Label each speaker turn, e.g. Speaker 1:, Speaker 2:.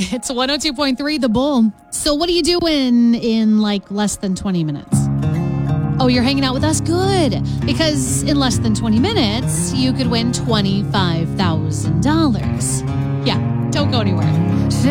Speaker 1: It's 102.3 The Bull. So what are you doing in like less than 20 minutes? Oh, you're hanging out with us? Good. Because in less than 20 minutes, you could win $25,000. Yeah, don't go anywhere.